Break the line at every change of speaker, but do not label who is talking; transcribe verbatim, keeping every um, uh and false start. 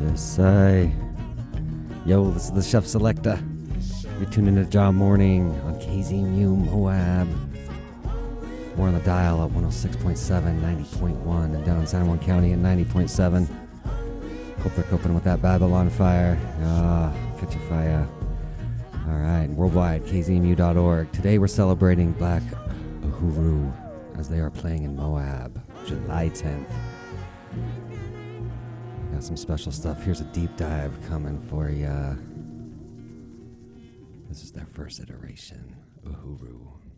Say, yo, this is the Chef Selecta. You're tuning into Job Morning on K Z M U Moab. More on the dial at one oh six point seven, ninety point one, and down in San Juan County at ninety point seven. Hope they're coping with that Babylon fire. Ah, catch a fire. All right, worldwide, K Z M U dot org. Today we're celebrating Black Uhuru as they are playing in Moab, July tenth. Got some special stuff. Here's a deep dive coming for ya. This is their first iteration, Uhuru.